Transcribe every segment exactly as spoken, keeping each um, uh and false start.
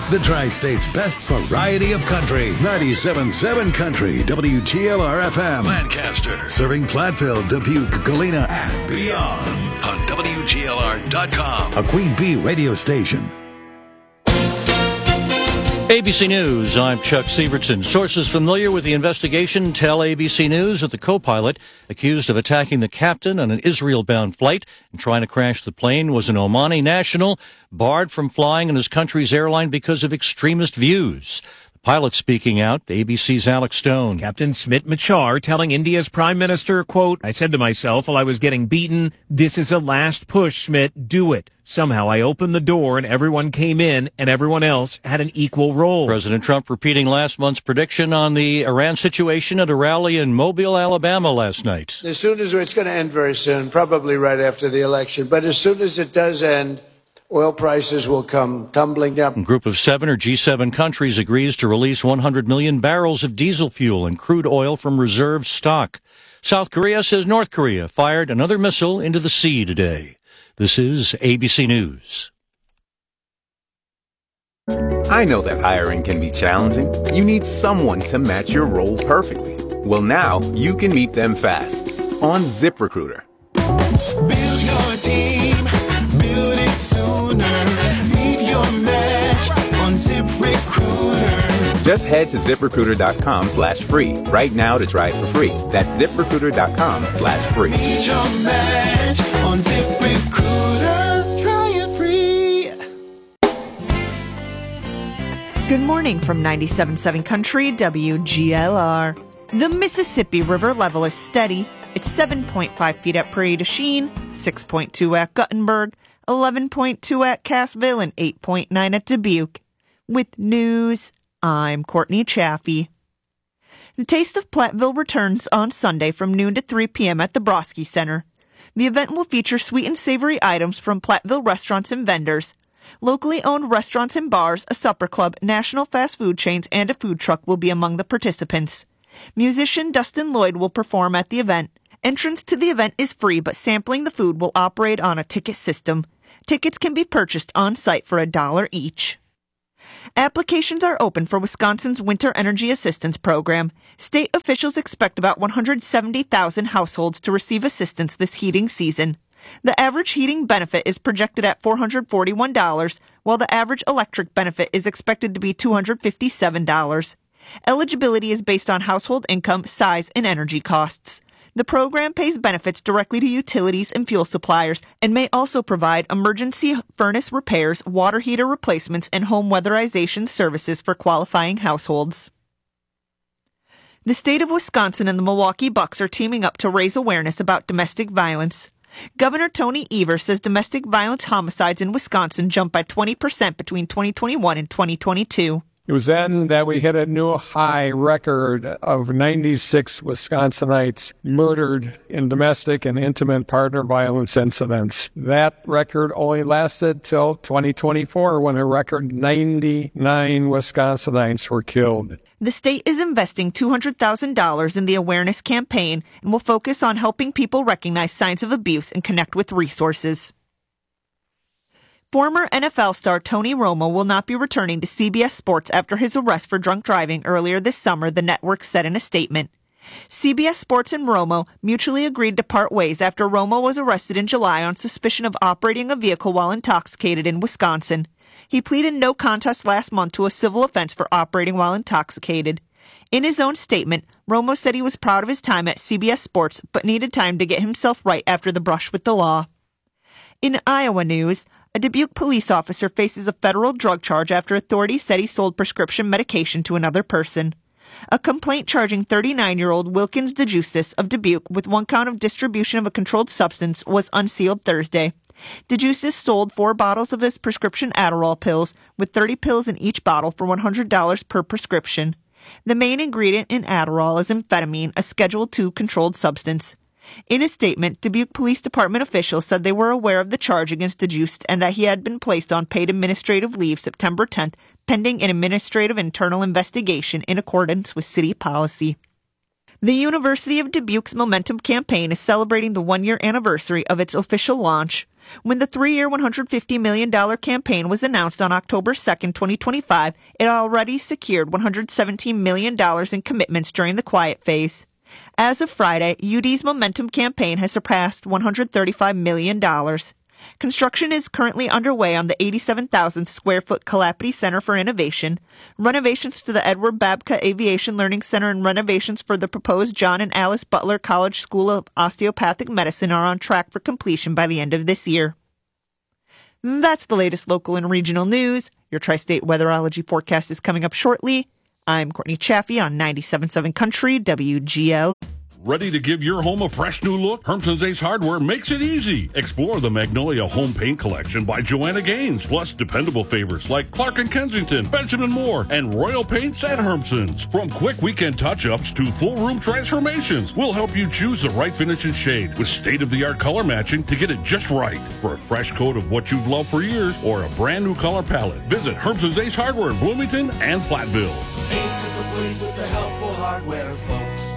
The Tri-State's best variety of country. ninety-seven point seven Country, W G L R F M. Lancaster. Serving Platteville, Dubuque, Galena, and beyond. On W G L R dot com. A Queen Bee radio station. A B C News, I'm Chuck Sievertson. Sources familiar with the investigation tell A B C News that the co-pilot accused of attacking the captain on an Israel-bound flight and trying to crash the plane was an Omani national, barred from flying on his country's airline because of extremist views. Pilot speaking out, A B C's Alex Stone. Captain Smit Machar telling India's Prime Minister, quote, I said to myself while I was getting beaten, this is a last push, Smit, do it. Somehow I opened the door and everyone came in and everyone else had an equal role. President Trump repeating last month's prediction on the Iran situation at a rally in Mobile, Alabama last night. As soon as it's going to end very soon, probably right after the election, but as soon as it does end, oil prices will come tumbling down. A group of seven or G seven countries agrees to release one hundred million barrels of diesel fuel and crude oil from reserve stock. South Korea says North Korea fired another missile into the sea today. This is A B C News. I know that hiring can be challenging. You need someone to match your role perfectly. Well, now you can meet them fast on ZipRecruiter. Build your team. Build it sooner. Meet your match on ZipRecruiter. Just head to ZipRecruiter.com slash free right now to try it for free. That's ZipRecruiter.com slash free. Meet your match on ZipRecruiter. Try it free. Good morning from ninety-seven point seven Country, W G L R. The Mississippi River level is steady. It's seven point five feet at Prairie du Chien, six point two at Guttenberg, eleven point two at Cassville, and eight point nine at Dubuque. With news, I'm Courtney Chaffee. The Taste of Platteville returns on Sunday from noon to three p.m. at the Broski Center. The event will feature sweet and savory items from Platteville restaurants and vendors. Locally owned restaurants and bars, a supper club, national fast food chains, and a food truck will be among the participants. Musician Dustin Lloyd will perform at the event. Entrance to the event is free, but sampling the food will operate on a ticket system. Tickets can be purchased on site for a dollar each. Applications are open for Wisconsin's Winter Energy Assistance Program. State officials expect about one hundred seventy thousand households to receive assistance this heating season. The average heating benefit is projected at four hundred forty-one dollars, while the average electric benefit is expected to be two hundred fifty-seven dollars. Eligibility is based on household income, size, and energy costs. The program pays benefits directly to utilities and fuel suppliers and may also provide emergency furnace repairs, water heater replacements, and home weatherization services for qualifying households. The state of Wisconsin and the Milwaukee Bucks are teaming up to raise awareness about domestic violence. Governor Tony Evers says domestic violence homicides in Wisconsin jumped by twenty percent between twenty twenty-one and twenty twenty-two. It was then that we hit a new high record of ninety-six Wisconsinites murdered in domestic and intimate partner violence incidents. That record only lasted till twenty twenty-four, when a record ninety-nine Wisconsinites were killed. The state is investing two hundred thousand dollars in the awareness campaign and will focus on helping people recognize signs of abuse and connect with resources. Former N F L star Tony Romo will not be returning to C B S Sports after his arrest for drunk driving earlier this summer, the network said in a statement. C B S Sports and Romo mutually agreed to part ways after Romo was arrested in July on suspicion of operating a vehicle while intoxicated in Wisconsin. He pleaded no contest last month to a civil offense for operating while intoxicated. In his own statement, Romo said he was proud of his time at C B S Sports, but needed time to get himself right after the brush with the law. In Iowa news, a Dubuque police officer faces a federal drug charge after authorities said he sold prescription medication to another person. A complaint charging thirty-nine-year-old Wilkins DeJustice of Dubuque with one count of distribution of a controlled substance was unsealed Thursday. DeJustice sold four bottles of his prescription Adderall pills, with thirty pills in each bottle for one hundred dollars per prescription. The main ingredient in Adderall is amphetamine, a Schedule two controlled substance. In a statement, Dubuque Police Department officials said they were aware of the charge against DeJustice and that he had been placed on paid administrative leave September tenth, pending an administrative internal investigation in accordance with city policy. The University of Dubuque's Momentum campaign is celebrating the one-year anniversary of its official launch. When the three-year, one hundred fifty million dollars campaign was announced on October second, twenty twenty-five, it already secured one hundred seventeen million dollars in commitments during the quiet phase. As of Friday, U D's Momentum campaign has surpassed one hundred thirty-five million dollars. Construction is currently underway on the eighty-seven thousand square foot Kalapati Center for Innovation. Renovations to the Edward Babka Aviation Learning Center and renovations for the proposed John and Alice Butler College School of Osteopathic Medicine are on track for completion by the end of this year. That's the latest local and regional news. Your Tri-State Weatherology forecast is coming up shortly. I'm Courtney Chaffee on ninety-seven point seven Country W G L. Ready to give your home a fresh new look? Hermson's Ace Hardware makes it easy. Explore the Magnolia Home Paint Collection by Joanna Gaines, plus dependable favorites like Clark and Kensington, Benjamin Moore, and Royal Paints at Hermson's. From quick weekend touch-ups to full room transformations, we'll help you choose the right finish and shade with state-of-the-art color matching to get it just right. For a fresh coat of what you've loved for years or a brand new color palette, visit Hermson's Ace Hardware in Bloomington and Platteville. Ace is the place with the helpful hardware, folks.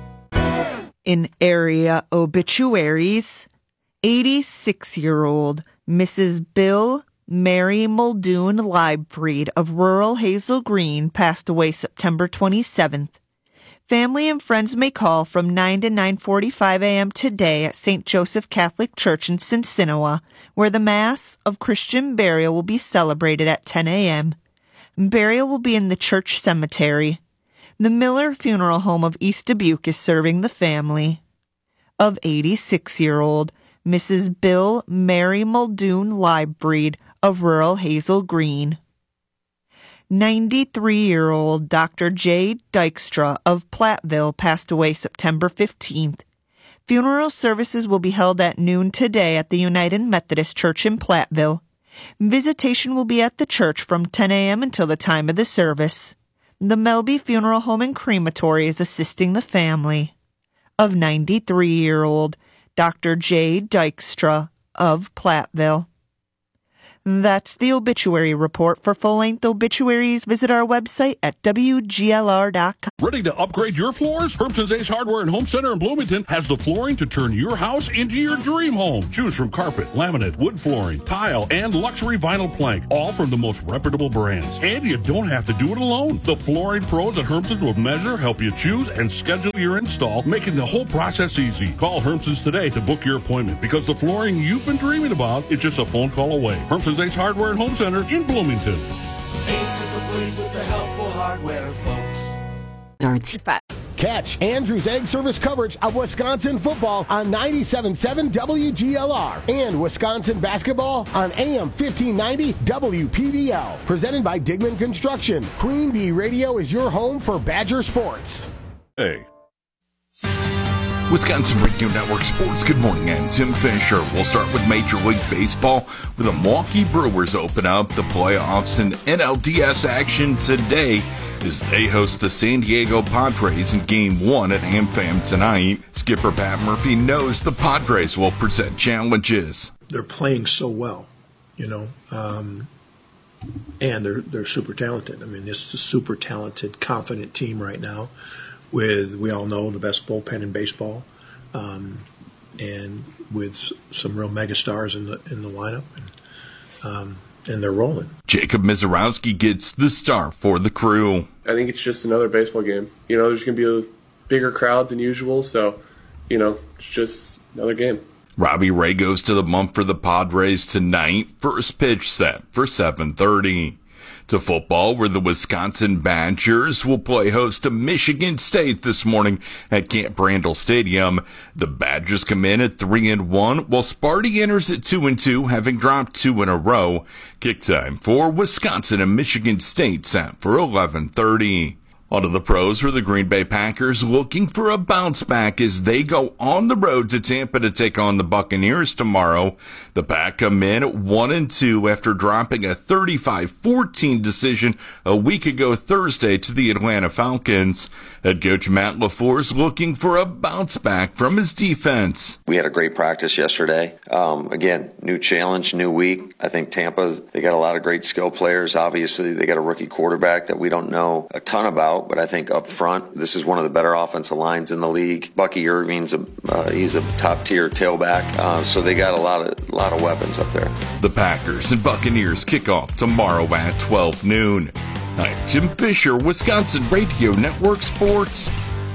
In area obituaries, eighty-six-year-old Missus Bill Mary Muldoon Leibfried of rural Hazel Green passed away September twenty-seventh. Family and friends may call from nine to nine forty-five a.m. today at Saint Joseph Catholic Church in Sinsinawa, where the Mass of Christian burial will be celebrated at ten a.m. Burial will be in the church cemetery. The Miller Funeral Home of East Dubuque is serving the family of eighty-six-year-old Missus Bill Mary Muldoon Leibfried of rural Hazel Green. ninety-three-year-old Doctor J. Dykstra of Platteville passed away September fifteenth. Funeral services will be held at noon today at the United Methodist Church in Platteville. Visitation will be at the church from ten a.m. until the time of the service. The Melby Funeral Home and Crematory is assisting the family of ninety-three-year-old Doctor J. Dykstra of Platteville. That's the obituary report. For full-length obituaries, visit our website at W G L R dot com. Ready to upgrade your floors? Hermson's Ace Hardware and Home Center in Bloomington has the flooring to turn your house into your dream home. Choose from carpet, laminate, wood flooring, tile, and luxury vinyl plank, all from the most reputable brands. And you don't have to do it alone. The flooring pros at Hermson's will measure, help you choose, and schedule your install, making the whole process easy. Call Hermson's today to book your appointment, because the flooring you've been dreaming about is just a phone call away. Hermson's Ace Hardware and Home Center in Bloomington. Ace is the place with the helpful hardware, folks. Catch Andrew's Egg Service coverage of Wisconsin football on ninety-seven point seven W G L R and Wisconsin basketball on A M fifteen ninety W P B L. Presented by Digman Construction. Queen Bee Radio is your home for Badger sports. Hey. Wisconsin Radio Network Sports. Good morning, I'm Tim Fisher. We'll start with Major League Baseball, where the Milwaukee Brewers open up the playoffs and N L D S action today as they host the San Diego Padres in Game one at AmFam tonight. Skipper Pat Murphy knows the Padres will present challenges. They're playing so well, you know, um, and they're they're super talented. I mean, this is a super talented, confident team right now, with, we all know, the best bullpen in baseball, um, and with some real megastars in the in the lineup, and, um, and they're rolling. Jacob Mizorowski gets the start for the Crew. I think it's just another baseball game. You know, there's going to be a bigger crowd than usual, so, you know, it's just another game. Robbie Ray goes to the bump for the Padres tonight. First pitch set for seven thirty. To football, where the Wisconsin Badgers will play host to Michigan State this morning at Camp Randall Stadium. The Badgers come in at three and one, while Sparty enters at two and two, having dropped two in a row. Kick time for Wisconsin and Michigan State set for eleven thirty. On to the pros, where the Green Bay Packers looking for a bounce back as they go on the road to Tampa to take on the Buccaneers tomorrow. The Pack come in at one and two after dropping a thirty-five fourteen decision a week ago Thursday to the Atlanta Falcons. Head coach Matt LaFleur's looking for a bounce back from his defense. We had a great practice yesterday. Um, again, new challenge, new week. I think Tampa, they got a lot of great skill players. Obviously, they got a rookie quarterback that we don't know a ton about. out, but I think up front, this is one of the better offensive lines in the league. Bucky Irving's a uh, he's a top tier tailback, uh, so they got a lot of a lot of weapons up there. The Packers and Buccaneers kick off tomorrow at twelve noon. I'm Tim Fisher, Wisconsin Radio Network Sports.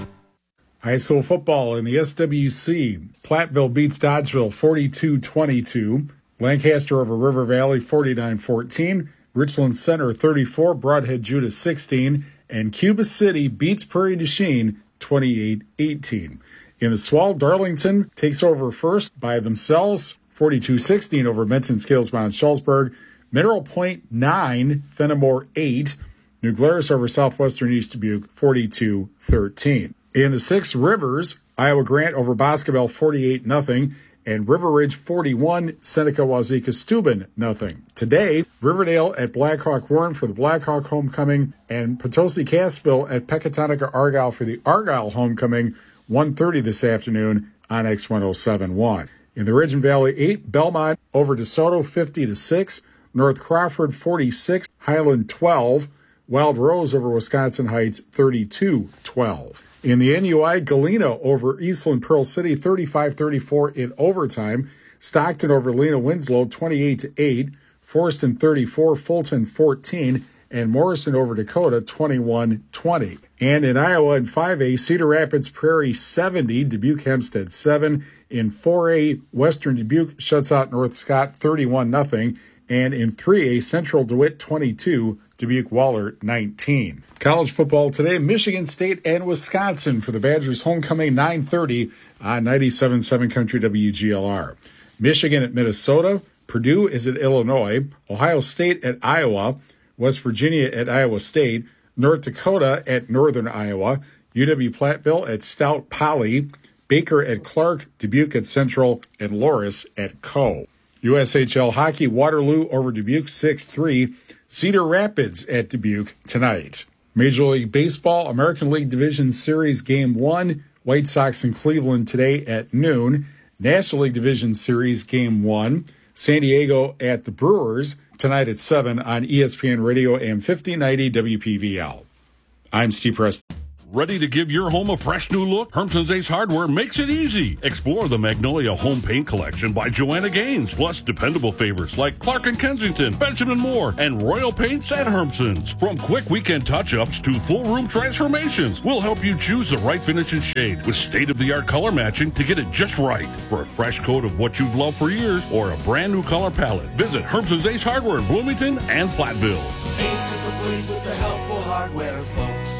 High school football in the S W C. Platteville beats Dodgeville forty-two twenty-two. Lancaster over River Valley forty-nine fourteen. Richland Center thirty-four. Broadhead Judah sixteen. And Cuba City beats Prairie du Chien twenty-eight eighteen. In the S W A L, Darlington takes over first by themselves forty-two sixteen over Benton Scales Mount Schulzberg. Mineral Point nine. Fenimore eight. New Glarus over Southwestern East Dubuque forty-two thirteen. In the Six Rivers, Iowa Grant over Boscobel forty-eight nothing, and River Ridge forty-one, Seneca Wazeeka Steuben nothing. Today, Riverdale at Blackhawk Warren for the Blackhawk homecoming, and Potosi Cassville at Pecatonica Argyle for the Argyle homecoming, one thirty this afternoon on X one oh seven point one. In the Ridge and Valley eight, Belmont over DeSoto fifty to six, North Crawford forty-six, Highland twelve, Wild Rose over Wisconsin Heights thirty-two twelve. In the N U I, Galena over Eastland Pearl City thirty-five thirty-four in overtime. Stockton over Lena Winslow twenty-eight to eight. Forston thirty-four, Fulton fourteen, and Morrison over Dakota twenty-one twenty. And in Iowa in five A, Cedar Rapids Prairie seventy, Dubuque Hempstead seven. In four A, Western Dubuque shuts out North Scott thirty-one nothing. And in three A, Central DeWitt twenty-two, Dubuque Waller nineteen. College football today, Michigan State and Wisconsin for the Badgers homecoming nine thirty on ninety-seven point seven Country W G L R. Michigan at Minnesota, Purdue is at Illinois, Ohio State at Iowa, West Virginia at Iowa State, North Dakota at Northern Iowa, U W Platteville at Stout Poly, Baker at Clark, Dubuque at Central, and Loris at Coe. U S H L hockey, Waterloo over Dubuque six three, Cedar Rapids at Dubuque tonight. Major League Baseball, American League Division Series Game one, White Sox in Cleveland today at noon. National League Division Series Game one, San Diego at the Brewers tonight at seven on E S P N Radio A M fifteen ninety W P V L. I'm Steve Preston. Ready to give your home a fresh new look? Hermson's Ace Hardware makes it easy. Explore the Magnolia Home Paint Collection by Joanna Gaines, plus dependable favorites like Clark and Kensington, Benjamin Moore, and Royal Paints at Hermson's. From quick weekend touch-ups to full room transformations, we'll help you choose the right finish and shade with state-of-the-art color matching to get it just right. For a fresh coat of what you've loved for years or a brand new color palette, visit Hermson's Ace Hardware in Bloomington and Platteville. Ace is the place with the helpful hardware, folks.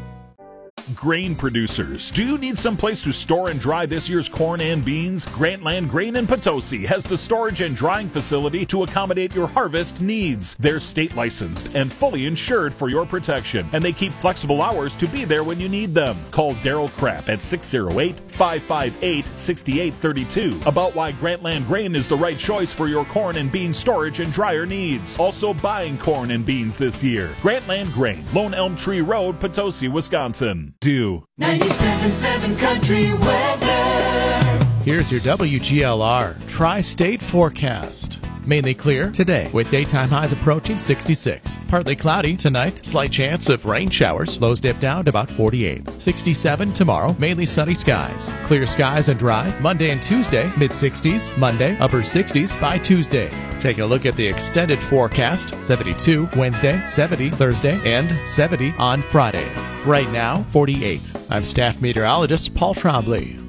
Grain producers, do you need some place to store and dry this year's corn and beans? Grantland Grain in Potosi has the storage and drying facility to accommodate your harvest needs. They're state licensed and fully insured for your protection, and they keep flexible hours to be there when you need them. Call Daryl Krapp at six oh eight, five five eight, six eight three two about why Grantland Grain is the right choice for your corn and bean storage and dryer needs. Also buying corn and beans this year. Grantland Grain, Lone Elm Tree Road, Potosi, Wisconsin. Do ninety-seven point seven Country Weather. Here's your W G L R Tri-State forecast. Mainly clear today with daytime highs approaching sixty-six. Partly cloudy tonight, slight chance of rain showers. Lows dip down to about forty-eight. sixty-seven tomorrow, mainly sunny skies. Clear skies and dry. Monday and Tuesday, mid-sixties. Monday, upper sixties by Tuesday. Taking a look at the extended forecast, seventy-two Wednesday, seventy Thursday, and seventy on Friday. Right now, forty-eight. I'm staff meteorologist Paul Trombley.